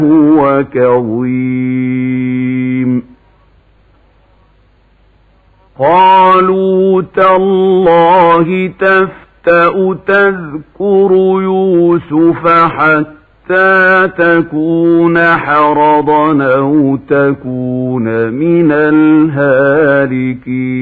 هو كظيم قالوا تالله تفتأ تذكر يوسف حتى تكون حرضا أو تكون من الهالكين